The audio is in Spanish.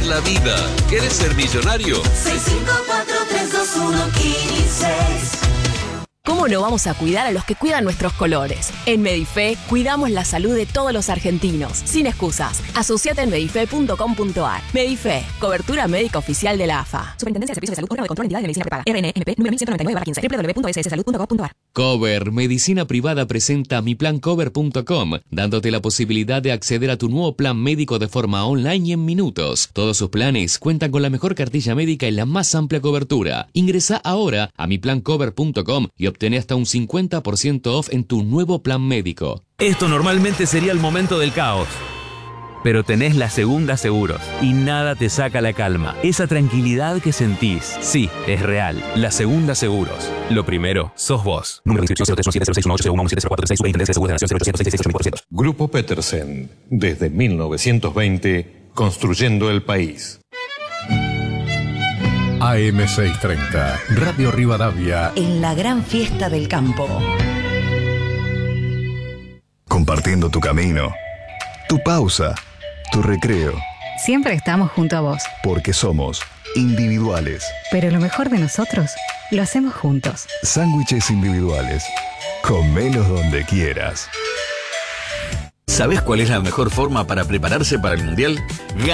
la vida. ¿Querés ser millonario? 654-321-15. ¿Cómo no vamos a cuidar a los que cuidan nuestros colores? En Medife cuidamos la salud de todos los argentinos, sin excusas. Asociate en medife.com.ar. Medife, cobertura médica oficial de la AFA. Superintendencia de Servicios de Salud, órgano de control de entidades de medicina prepaga. RNMP número 1199/15. www.sssalud.gov.ar. Cover Medicina Privada presenta miplancover.com, dándote la posibilidad de acceder a tu nuevo plan médico de forma online y en minutos. Todos sus planes cuentan con la mejor cartilla médica y la más amplia cobertura. Ingresa ahora a miplancover.com y obtené hasta un 50% off en tu nuevo plan médico. Esto normalmente sería el momento del caos. Pero tenés la Segunda Seguros y nada te saca la calma. Esa tranquilidad que sentís, sí, es real. La Segunda Seguros. Lo primero, sos vos. Número de inscripción 0317061801170436. Superintendencia de Seguros de la Nación 0800 Grupo Petersen, desde 1920, construyendo el país. AM630, Radio Rivadavia. En la gran fiesta del campo. Compartiendo tu camino, tu pausa, tu recreo. Siempre estamos junto a vos. Porque somos individuales. Pero lo mejor de nosotros lo hacemos juntos. Sándwiches individuales. Comelos donde quieras. ¿Sabés cuál es la mejor forma para prepararse para el Mundial?